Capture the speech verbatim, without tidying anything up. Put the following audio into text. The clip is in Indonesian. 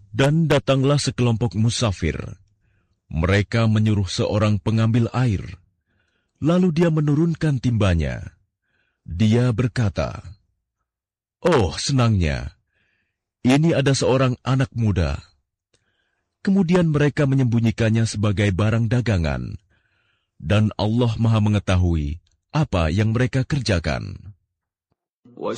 Dan datanglah sekelompok musafir. Mereka menyuruh seorang pengambil air. Lalu dia menurunkan timbanya. Dia berkata, "Oh, senangnya, ini ada seorang anak muda." Kemudian mereka menyembunyikannya sebagai barang dagangan. Dan Allah Maha mengetahui apa yang mereka kerjakan.